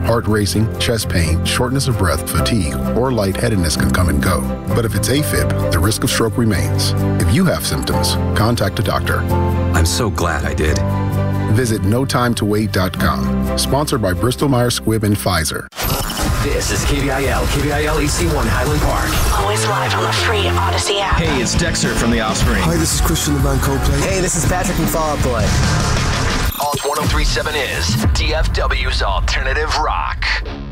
Heart racing, chest pain, shortness of breath, fatigue, or lightheadedness can come and go. But if it's AFib, the risk of stroke remains. If you have symptoms, contact a doctor. I'm so glad I did. Visit notimetowait.com. Sponsored by Bristol-Myers Squibb and Pfizer. This is KBIL AC1 Highland Park. Always live on the free Odyssey app. Hey, it's Dexter from The Offspring. Hi, this is Christian the Band Coldplay. Hey, this is Patrick from Fall Out Boy. Alt 1037 is DFW's Alternative Rock.